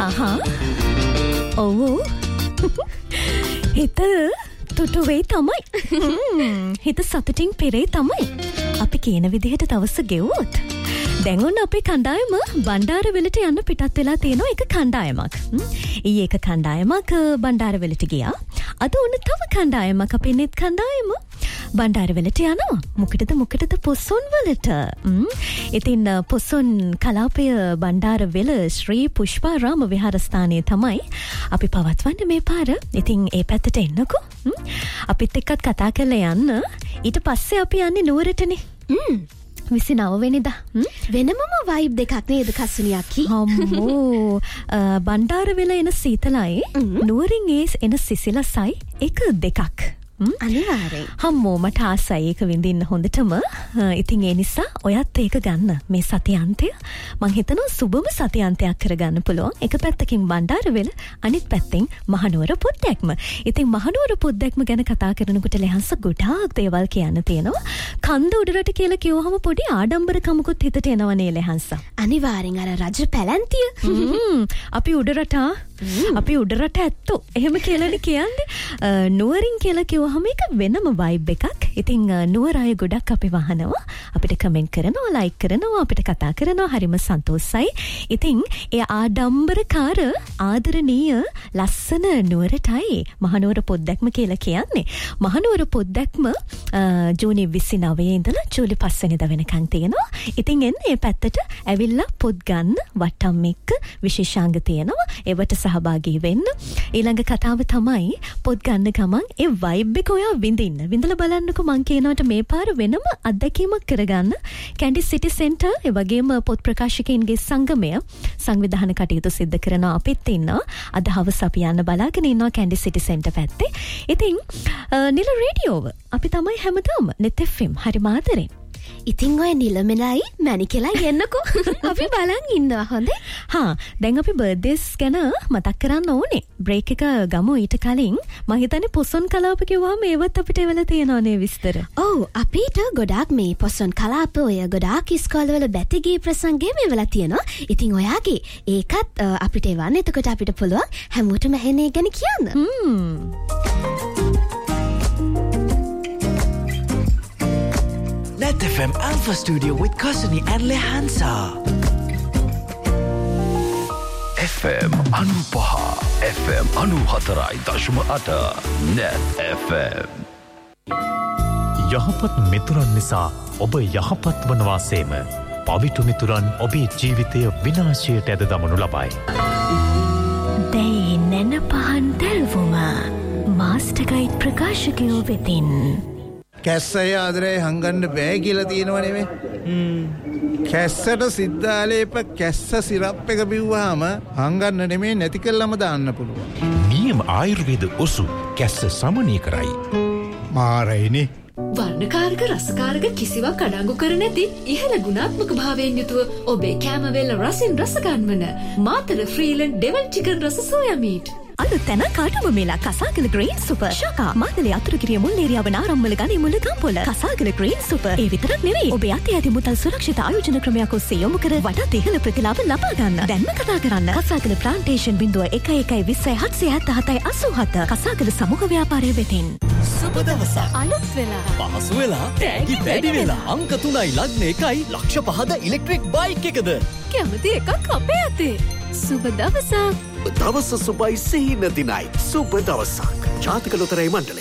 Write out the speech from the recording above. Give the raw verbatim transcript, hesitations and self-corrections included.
හා ඔව් හිත තුටු වෙයි තමයි. හිත සතුටින් පෙරේ තමයි. අපි කියන විදිහට දවස ගෙවුවොත්. දැන් ඔන්න අපේ කණ්ඩායම බණ්ඩාරවැලට යන්න පිටත් වෙලා තියෙනවා එක කණ්ඩායමක්. ඊයේ එක කණ්ඩායමක් බණ්ඩාරවැලට ගියා. අද ඔන්න තව කණ්ඩායමක් අපේ නෙත් කණ්ඩායම බණ්ඩාරවැලට යනවා. මොකටද මොකටද පොසොන් වලට. ඉතින් පොසොන් කලාපය බණ්ඩාරවැල ශ්‍රී පුෂ්පාරාම විහාරස්ථානයේ තමයි අපි පවත්වන්නේ මේ පාර. ඉතින් ඒ පැත්තට එන්නකෝ. අපිත් එක්කත් කතා කරලා යන්න. ඊට පස්සේ අපි යන්නේ නුවරටනේ. විසි නව වෙනිදා. වෙනමම වයිබ් දෙකක් නේද කස්සුනියක්කි? අම්මෝ බණ්ඩාරවැල එන සීතලයි නුවරින් ඒ එන සිසිලසයි එක දෙකක්. අනිවාර්යෙන්. හම්මෝ මට ආසයි ඒක විඳින්න හොඳටම. ඉතින් ඒ නිසා ඔයත් ඒක ගන්න මේ සතියන්තය. මං හිතනවා සුබම සතියන්තයක් කරගන්න පුළුවන්. එක පැත්තකින් බණ්ඩාරවැල අනිත් පැත්තෙන් මහනුවර පොත්දැක්ම. ඉතින් මහනුවර පොත්දැක්ම ගැන කතා කරනකොට ලෙහන්ස ගොඩාක් දේවල් කියන්න තියෙනවා. කන්ද උඩරට කියලා කිව්වහම පොඩි ආඩම්බරකමකුත් හිතට එනවනේ ලෙහන්ස. අනිවාර්යෙන් අර රජ පැලැන්තිය. අපි උඩරට අපි උඩරට ඇත්තෝ එහෙම කියලානේ කියන්නේ. නුවරින් කියලා කිව්වහම ඒක වෙනම වයිබ් එකක්. ඉතින් නුවර අය ගොඩක් අපි වහනවා. අපිට කමෙන්ට් කරනවා, ලයික් කරනවා, අපිට කතා කරනවා. හරිම සන්තෝෂයි. ඉතින් ඒ ආඩම්බරකාර ආදරණීය ලස්සන නුවරටයි මහනුවර පොත්දැක්ම කියලා කියන්නේ. මහනුවර පොත්දැක්ම ජූනි විසි නවයේ ඉඳලා ජූලි පහ වෙනිදා වෙනකන් තියෙනවා. ඉතින් එන්න මේ පැත්තට ඇවිල්ලා පොත් ගන්න වටම් එක්ක විශේෂාංග තියෙනවා. ඒවට සහභාගී වෙන්න. ඊළඟ කතාව තමයි පොත් ගන්න ගමන් ඒ වයිබ් එක ඔයා විඳින්න. විඳලා බලන්නකෝ මං කියනවට මේ පාර වෙනම අත්දැකීමක් කරගන්න. කැන්ඩි සිටි සෙන්ටර් ඒ වගේම පොත් ප්‍රකාශකයින්ගේ සංගමය සංවිධාන කටයුතු සිදු කරනවා. අපිත් ඉන්නවා. අද හවස අපි යන්න බලාගෙන ඉන්නවා කැන්ඩි සිටි සෙන්ටර් පැත්තේ. ඉතින් නිල රේඩියෝව අපි තමයි හැමදාම නෙත් එෆ් එම් හරි මාතරෙන්. ඉතින් ඔය නිලමෙලයි මැනිකෙලා යන්නකෝ. අපි බලන් ඉන්නවා හොඳේ. හා දැන් අපි බර්ත්ඩේස් ගැන මතක් කරන්න ඕනේ. බ්‍රේක් එක ගමු ඊට කලින්. මම හිතන්නේ පොසොන් කලාප කිව්වම ඒවත් අපිට එවලා තියෙනවනේ විස්තර. ඔව් අපිට ගොඩාක් මේ පොසොන් කලාප ඔය ගොඩාක් ඉස්කෝලවල බැතිගී ප්‍රසංගේ මෙවලා තියෙනවා. ඉතින් ඔයාගේ ඒකත් අපිට එවන්න. එතකොට අපිට පුළුවන් හැමෝටම ඇහෙන්නේ ගැන කියන්න. හ්ම්. Net F M Alpha Studio with Kasuni and Lehansa. F M Anupaha F M Anuhatarai Dashma Ata Net F M. යහපත් මිතුරන් නිසා ඔබ යහපත් වනවා සේම පවිතු මිතුරන් ඔබේ ජීවිතය විනාශයට ඇද දමනු ලබයි. දැයි නැන පහන් දැල්වුම මාස්ටර් ගයිඩ් ප්‍රකාශකයෝ වෙතින් කැස්සය ආදරේ හංගන්න බෑ කියලා තියෙනවා නෙමෙයි. කැස්සට සිද්ධාලේප කැස්ස සිරප් එක බිව්වහම හංගන්න නෙමෙයි නැති කළාම දාන්න පුළුවන්. නියම ආයුර්වේද ඔසු කැස්ස සමනය කරයි. මාරයිනේ. වර්ණකාරක රසකාරක කිසිවක් අඩංගු කර නැති ඉහළ ගුණාත්මක භාවයෙන් යුතුව ඔබේ කැමවේල රසින් රස ගන්වන මාතර ෆ්‍රීලන්ඩ් ඩෙවල් චිකන් රස සෝයා මීට්. අලුත් තැන කාටම මේලා කසාගල ග්‍රීන් සුපර් ශාකා මාතලේ අතුරුගිරිය මුල්ලේරියාව නාරම්මල ගණේ මුල්ල ගම්පොළ කසාගල ග්‍රීන් සුපර්. ඒ විතරක් නෙවෙයි ඔබේ අතේ ඇති මුදල් සුරක්ෂිත ආයෝජන ක්‍රමයක් ඔස්සේ යොමු කර වඩාත් ඉහළ ප්‍රතිලාභ ලබා ගන්න. දැන්ම කතා කරන්න කසාගල ප්ලාන්ටේෂන් බිංදුව එක එකයි විස්සයි හත්සිය හැත්තෑ හතයි අසූ හත කසාගල සමූහ ව්‍යාපාරය වෙතින්. සුබ දවසක්. අලුත් වෙලා පහසු වෙලා තෑගි වැඩි වෙලා අංක තුනයි ලග්න එකයි ලක්ෂ පහද ඉලෙක්ට්‍රික් බයික් එකද කැමති එකක් අපේ අතේ. සුබ දවසක්. දවස සුබයි සිහි නැතිනයි සුබ දවසක්. ජාතික ලොතරැයි මණ්ඩලය.